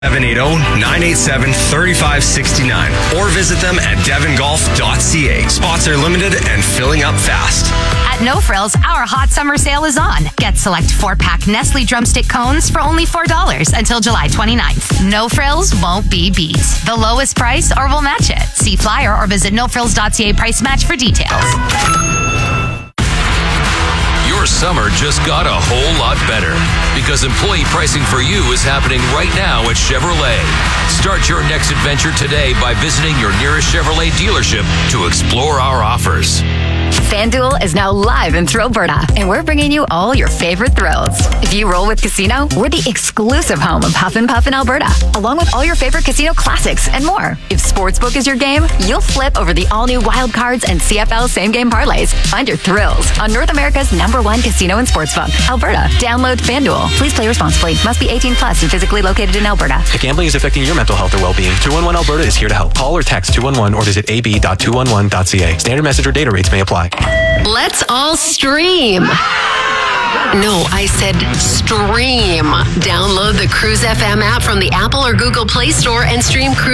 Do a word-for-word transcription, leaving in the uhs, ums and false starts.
seven eight zero, nine eight seven, three five six nine or visit them at devon golf dot c a. Spots are limited and filling up fast. At No Frills, our hot summer sale is on. Get select four-pack Nestle drumstick cones for only four dollars until July twenty-ninth. No Frills won't be beat. The lowest price or we'll match it. See flyer or visit no frills dot c a price match for details. Your summer just got a whole lot better because employee pricing for you is happening right now at Chevrolet. Start your next adventure today by visiting your nearest Chevrolet dealership to explore our offers. FanDuel is now live in Thrillberta, and we're bringing you all your favorite thrills. If you roll with Casino, we're the exclusive home of Huff and Puff in Alberta, along with all your favorite casino classics and more. If Sportsbook is your game, you'll flip over the all-new Wild Cards and C F L same-game parlays. Find your thrills on North America's number one casino and sportsbook, Alberta. Download FanDuel. Please play responsibly. Must be eighteen plus and physically located in Alberta. If gambling is affecting your mental health or well-being, two one one Alberta is here to help. Call or text two one one or visit a b dot two one one dot c a. Standard message or data rates may apply. Let's all stream. No, I said stream. Download the Cruise F M app from the Apple or Google Play Store and stream Cruise